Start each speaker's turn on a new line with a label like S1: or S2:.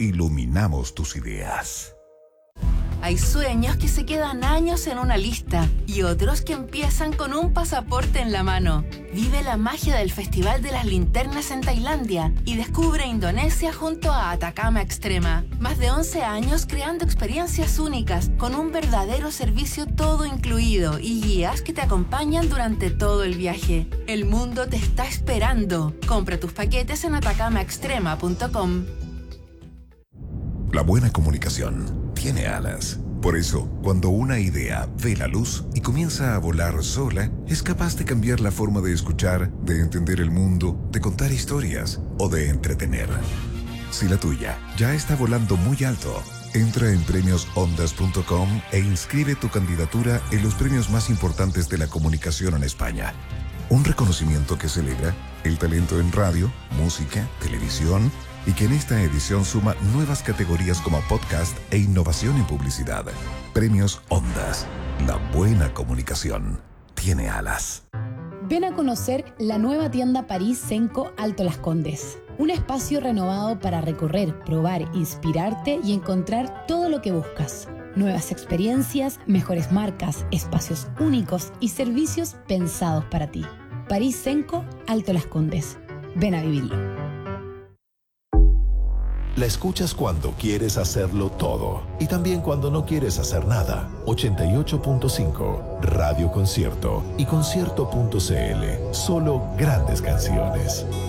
S1: iluminamos tus ideas.
S2: Hay sueños que se quedan años en una lista y otros que empiezan con un pasaporte en la mano. Vive la magia del Festival de las Linternas en Tailandia y descubre Indonesia junto a Atacama Extrema. Más de 11 años creando experiencias únicas con un verdadero servicio todo incluido y guías que te acompañan durante todo el viaje. El mundo te está esperando. Compra tus paquetes en atacamaextrema.com.
S1: La buena comunicación tiene alas. Por eso, cuando una idea ve la luz y comienza a volar sola, es capaz de cambiar la forma de escuchar, de entender el mundo, de contar historias o de entretener. Si la tuya ya está volando muy alto, entra en premiosondas.com e inscribe tu candidatura en los premios más importantes de la comunicación en España. Un reconocimiento que celebra el talento en radio, música, televisión y que en esta edición suma nuevas categorías como podcast e innovación en publicidad. Premios Ondas. La buena comunicación tiene alas.
S3: Ven a conocer la nueva tienda París Senco Alto Las Condes. Un espacio renovado para recorrer, probar, inspirarte y encontrar todo lo que buscas. Nuevas experiencias, mejores marcas, espacios únicos y servicios pensados para ti. París Senco Alto Las Condes. Ven a vivirlo.
S4: La escuchas cuando quieres hacerlo todo y también cuando no quieres hacer nada. 88.5 Radio Concierto y concierto.cl. Solo grandes canciones.